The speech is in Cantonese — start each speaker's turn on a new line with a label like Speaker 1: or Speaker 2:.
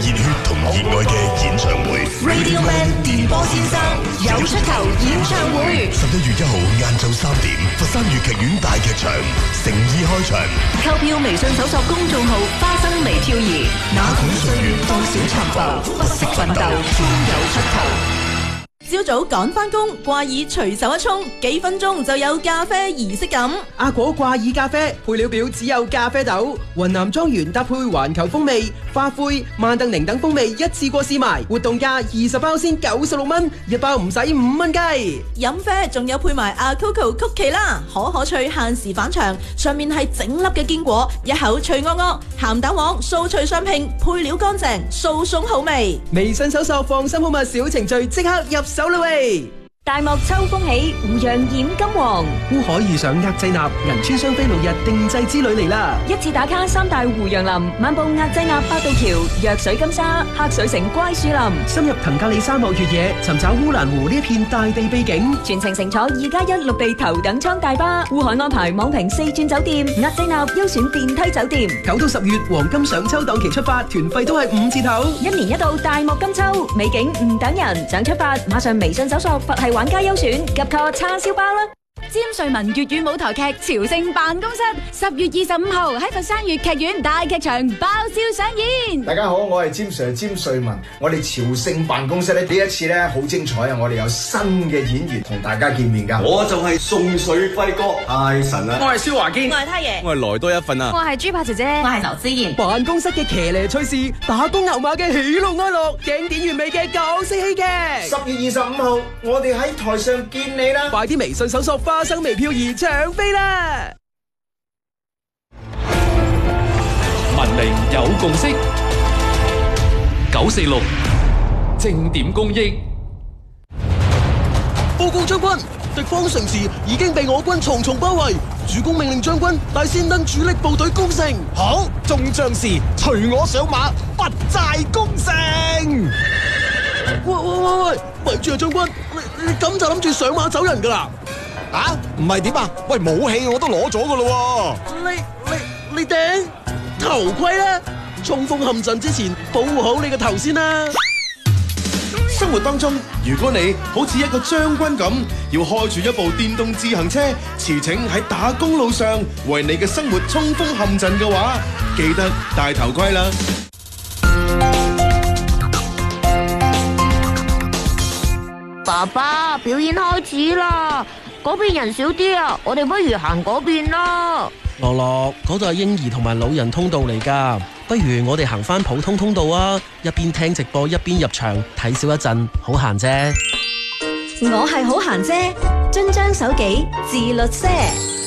Speaker 1: 熱血同熱愛嘅演唱會
Speaker 2: Radioman 電波先生有出頭演唱會
Speaker 1: ，11月1號晏晝3點，佛山粵劇院大劇場誠意開場。
Speaker 2: 購票微信搜索公眾號花生微跳兒，哪管歲月多少沉浮，不惜奮鬥終有出頭。朝早趕返工，掛耳隨手一沖，幾分鐘就有咖啡儀式感。
Speaker 3: 阿果掛耳咖啡配料表只有咖啡豆、雲南莊園搭配環球風味、花灰、萬鄧寧等風味一次過試埋，活動價20包先96蚊，一包唔使5蚊雞。
Speaker 2: 飲啡仲有配埋阿 Coco 曲奇啦，可脆限時返場，上面係整粒嘅堅果，一口脆噏噏，鹹蛋黃酥脆相拼，配料乾淨，酥鬆好味。
Speaker 3: 微信搜索放心好物小程序，即刻入手啦喂！
Speaker 4: 大漠秋風起，湖洋染金黃。
Speaker 3: 烏海遇上額濟納，銀川雙飛6日定製之旅嚟啦！
Speaker 4: 一次打卡3大湖洋林，漫步額濟納八渡橋、藥水金沙、黑水城乖樹林，
Speaker 3: 深入騰格里沙漠越野，尋找烏蘭湖呢一片大地秘景。
Speaker 4: 全程乘坐2+1陸地頭等艙大巴，烏海安排網評4轉酒店，額濟納優選電梯酒店。
Speaker 3: 9到10月黃金賞秋檔期出發，團費都係5折頭。
Speaker 4: 一年一度大漠金秋，美景唔等人，想出發馬上微信搜索佛系玩家優選，及購叉燒包啦！
Speaker 5: 詹瑞文粵語舞台劇《朝聖辦公室》10月25號喺佛山粵劇院大劇場爆笑上演。
Speaker 6: 大家好，我係詹 Sir 詹瑞文。我哋朝聖辦公室呢一次呢好精彩啊！我哋有新嘅演員同大家見面㗎。
Speaker 7: 我就係宋水輝哥，太神啦！
Speaker 3: 我係蕭華堅，
Speaker 2: 我係太爺，
Speaker 7: 我係來多一份啊！
Speaker 5: 我係豬扒姐姐，我係劉思妍。
Speaker 3: 辦公室嘅騎呢趣事，打工牛馬嘅喜怒哀樂，經典完美嘅港式戲劇。
Speaker 6: 10月25號，我哋喺台上見你啦！
Speaker 3: 快啲微信搜索花生微漂兒搶飛啦！
Speaker 8: 文明有共識，946正點公益。
Speaker 3: 報告將軍，敵方城池已經被我軍重重包圍，主公命令將軍帶先登主力部隊攻城。
Speaker 9: 好，眾將士隨我上馬，拔寨攻城。
Speaker 3: 喂，咪住啊，將軍，你咁就諗住上馬走人噶啦？
Speaker 9: 啊，唔係點啊？喂，武器我都攞咗噶咯。
Speaker 3: 你頂頭盔啦！衝鋒陷陣之前，保護好你個頭先啦。
Speaker 10: 生活當中，如果你好似一個將軍咁，要開住一部電動自行車，馳騁喺打工路上，為你嘅生活衝鋒陷陣嘅話，記得戴頭盔啦。
Speaker 11: 爸爸，表演開始啦！嗰邊人少啲啊，我哋不如行嗰邊啦。
Speaker 3: 樂樂，嗰度係嬰兒同埋老人通道嚟噶，不如我哋行翻普通通道啊！一邊聽直播一邊入場睇少一陣，好閒啫。
Speaker 4: 我係好閒啫，遵章守紀，自律些。